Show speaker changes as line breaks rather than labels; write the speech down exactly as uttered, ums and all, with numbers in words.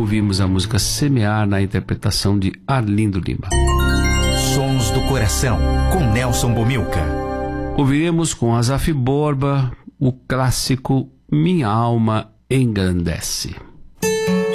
ouvimos a música Semear na interpretação de Arlindo Lima.
Sons do Coração, com Nelson Bomilca.
Ouviremos com Asaf Borba o clássico Minha Alma Engrandece.